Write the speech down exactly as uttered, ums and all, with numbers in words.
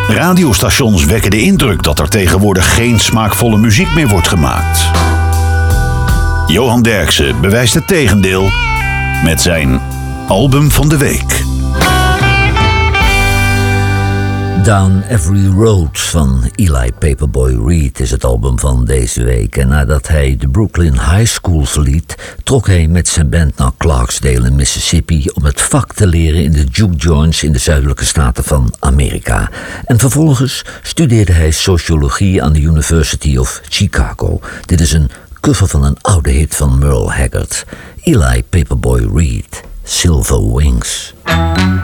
Radiostations wekken de indruk dat er tegenwoordig geen smaakvolle muziek meer wordt gemaakt. Johan Derksen bewijst het tegendeel met zijn album van de week. Down Every Road van Eli Paperboy Reed is het album van deze week. En nadat hij de Brooklyn High School verliet, trok hij met zijn band naar Clarksdale in Mississippi om het vak te leren in de juke joints in de zuidelijke staten van Amerika. En vervolgens studeerde hij sociologie aan de University of Chicago. Dit is een cover van een oude hit van Merle Haggard. Eli Paperboy Reed, Silver Wings.